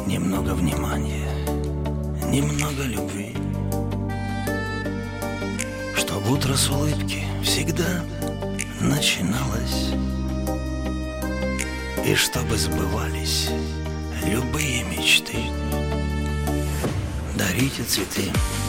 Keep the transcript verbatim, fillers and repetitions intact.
немного внимания, немного любви, чтоб утро с улыбки всегда начиналось, и чтобы сбывались любые мечты. Дарите цветы